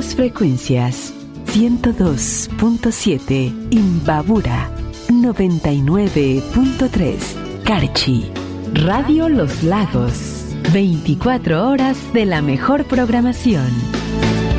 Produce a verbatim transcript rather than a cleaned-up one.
Dos frecuencias. ciento dos punto siete Imbabura. noventa y nueve punto tres Carchi. Radio Los Lagos. veinticuatro horas de la mejor programación.